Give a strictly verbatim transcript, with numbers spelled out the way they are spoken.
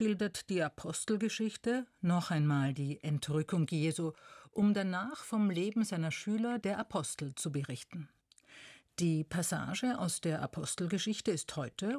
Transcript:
bildet die Apostelgeschichte noch einmal die Entrückung Jesu, um danach vom Leben seiner Schüler, der Apostel, zu berichten. Die Passage aus der Apostelgeschichte ist heute